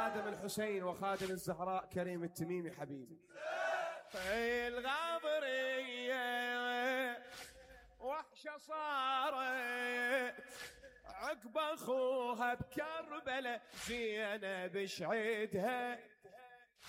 خادم الحسين وخادم الزهراء كريم التميمي حبيبي. الغابرية وحشة صارت عقب اخوها بكربلة، زينب شعيدها